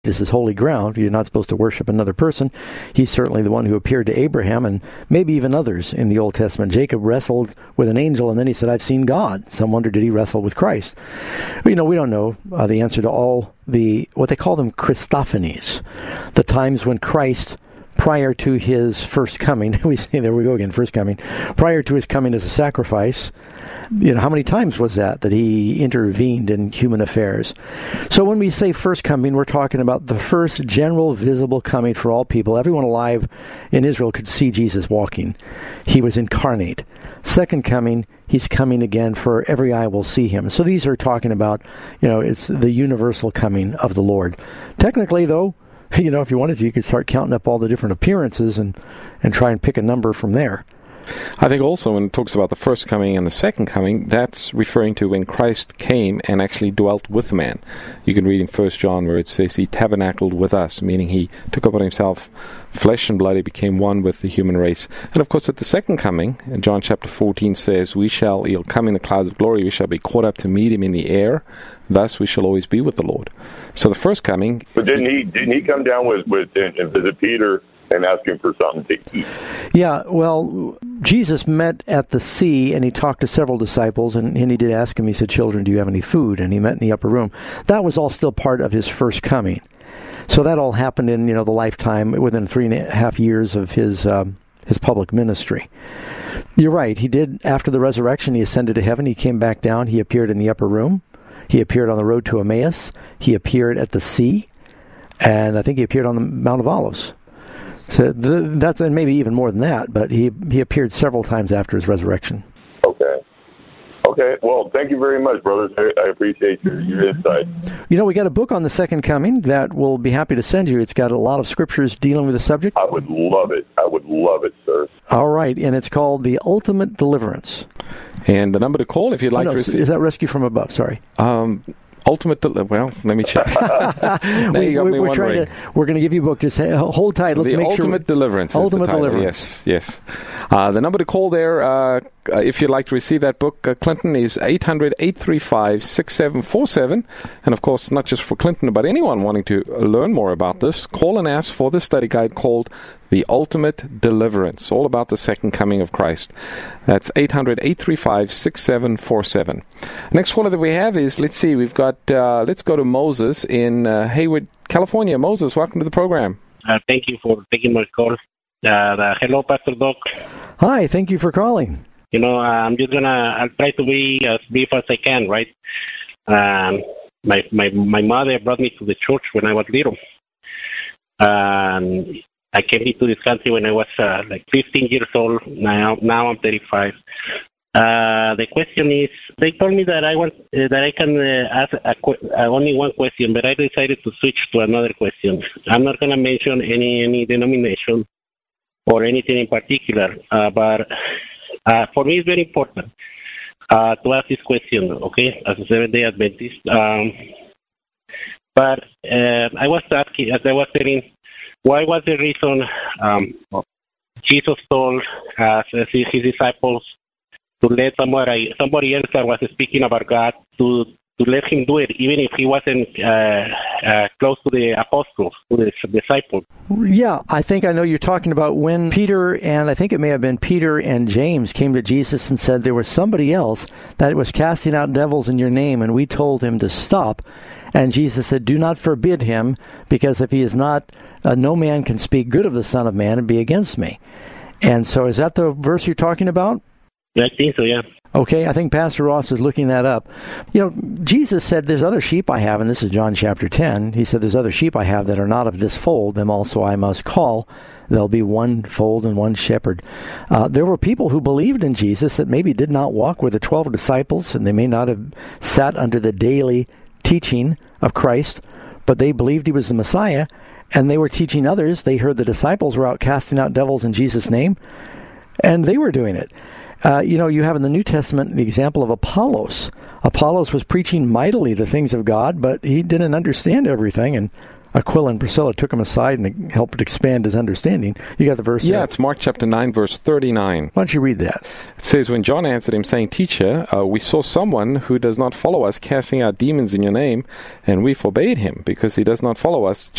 This is holy ground. You're not supposed to worship another person. He's certainly the one who appeared to Abraham and maybe even others in the Old Testament. Jacob wrestled with an angel, and then he said, I've seen God. Some wonder, did he wrestle with Christ? We don't know the answer to all what they call them Christophanies, the times when Christ, prior to his first coming, we say, there we go again, first coming, prior to his coming as a sacrifice, how many times was that he intervened in human affairs? So when we say first coming, we're talking about the first general visible coming for all people. Everyone alive in Israel could see Jesus walking. He was incarnate. Second coming, he's coming again, for every eye will see him. So these are talking about, it's the universal coming of the Lord. Technically, though, if you wanted to, you could start counting up all the different appearances and try and pick a number from there. I think also when it talks about the first coming and the second coming, that's referring to when Christ came and actually dwelt with man. You can read in 1 John where it says he tabernacled with us, meaning he took upon himself flesh and blood. He became one with the human race. And of course at the second coming, John chapter 14 says, he'll come in the clouds of glory, we shall be caught up to meet him in the air, thus we shall always be with the Lord. So the first coming... But didn't he come down and visit Peter and ask him for something to eat? Yeah, well, Jesus met at the sea, and he talked to several disciples, and he did ask him, he said, children, do you have any food? And he met in the upper room. That was all still part of his first coming. So that all happened in, the lifetime, within 3.5 years of his public ministry. You're right, he did, after the resurrection, he ascended to heaven, he came back down, he appeared in the upper room, he appeared on the road to Emmaus, he appeared at the sea, and I think he appeared on the Mount of Olives. So that's, and maybe even more than that, but he appeared several times after his resurrection. Okay. Well, thank you very much, brothers. I appreciate your insight. We got a book on the second coming that we'll be happy to send you. It's got a lot of scriptures dealing with the subject. I would love it, sir. All right, and it's called The Ultimate Deliverance. And the number to call if you'd like to receive... Is that Rescue from Above? Sorry. Well, let me check. We're going to give you a book. Just hold tight. Let's make sure. The Ultimate Deliverance. Ultimate Deliverance. Yes. The number to call there, if you'd like to receive that book, Clinton, is 800-835-6747. And of course, not just for Clinton, but anyone wanting to learn more about this, call and ask for this study guide called The Ultimate Deliverance, all about the second coming of Christ. That's 800-835-6747. Next caller that we have is, let's go to Moses in Hayward, California. Moses, welcome to the program. Thank you for taking my call. Hello, Pastor Doc. Hi, thank you for calling. I'll try to be as brief as I can, right? My mother brought me to the church when I was little. I came into this country when I was 15 years old. Now I'm 35. The question is, they told me that I can ask only one question, but I decided to switch to another question. I'm not going to mention any denomination or anything in particular, but for me it's very important to ask this question, okay, as a Seventh-day Adventist. But I was asking, as I was saying, why was the reason Jesus told his disciples to let somebody else that was speaking about God to let him do it, even if he wasn't close to the apostles, to the disciples? Yeah, I think I know you're talking about when Peter, and I think it may have been Peter and James, came to Jesus and said there was somebody else that was casting out devils in your name, and we told him to stop. And Jesus said, do not forbid him, because if he is not, no man can speak good of the Son of Man and be against me. And so is that the verse you're talking about? I think so, yeah. Okay, I think Pastor Ross is looking that up. Jesus said, there's other sheep I have, and this is John chapter 10. He said, there's other sheep I have that are not of this fold, them also I must call. There'll be one fold and one shepherd. There were people who believed in Jesus that maybe did not walk with the 12 disciples, and they may not have sat under the daily teaching of Christ, but they believed he was the Messiah, and they were teaching others. They heard the disciples were out casting out devils in Jesus' name, and they were doing it. You have in the New Testament the example of Apollos. Apollos was preaching mightily the things of God, but he didn't understand everything, and Aquila and Priscilla took him aside and helped expand his understanding. You got the verse there? Yeah, it's Mark chapter 9, verse 39. Why don't you read that? It says, when John answered him, saying, Teacher, we saw someone who does not follow us casting out demons in your name, and we forbade him, because he does not follow us.